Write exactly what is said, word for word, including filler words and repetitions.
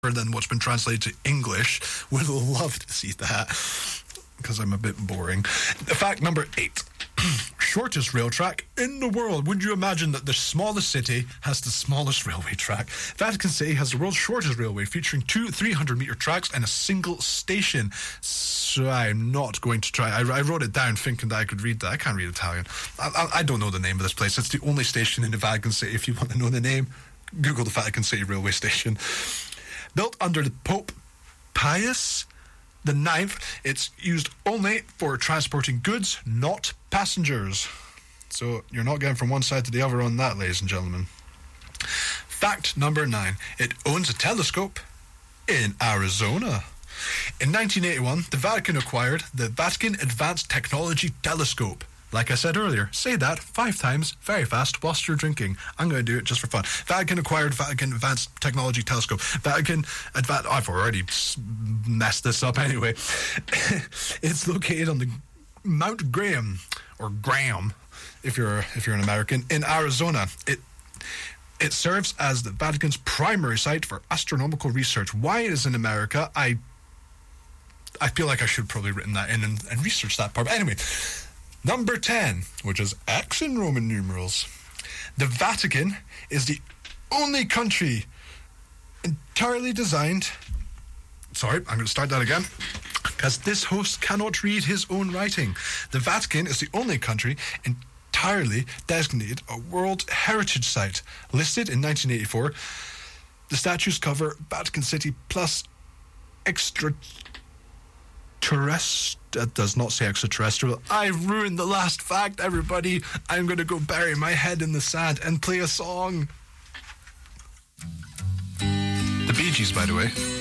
than what's been translated to English. Would love to see that, because I'm a bit boring. Fact number eight. Shortest rail track in the world. Would you imagine that the smallest city has the smallest railway track? Vatican City has the world's shortest railway, featuring two three hundred metre tracks and a single station. So I'm not going to try. I, I wrote it down thinking that I could read that. I can't read Italian. I, I, I don't know the name of this place. It's the only station in the Vatican City. If you want to know the name, Google the Vatican City railway station. Built under the Pope Pius the ninth, it's used only for transporting goods, not passengers. So you're not getting from one side to the other on that, ladies and gentlemen. Fact number nine. It owns a telescope in Arizona. In nineteen eighty-one, the Vatican acquired the Vatican Advanced Technology Telescope. Like I said earlier, say that five times very fast whilst you're drinking. I'm going to do it just for fun. Vatican acquired Vatican Advanced Technology Telescope. Vatican Advanced... I've already messed this up anyway. It's located on the Mount Graham, or Graham, if you're if you're an American, in Arizona. It it serves as the Vatican's primary site for astronomical research. Why it is in America, I I feel like I should have probably written that in and, and researched that part. But anyway... Number ten, which is X in Roman numerals. The Vatican is the only country entirely designed... Sorry, I'm going to start that again, because this host cannot read his own writing. The Vatican is the only country entirely designated a World Heritage Site. Listed in nineteen eighty-four, the statues cover Vatican City plus extra... Terrest that does not say extraterrestrial. I ruined the last fact, everybody. I'm going to go bury my head in the sand and play a song. The Bee Gees, by the way.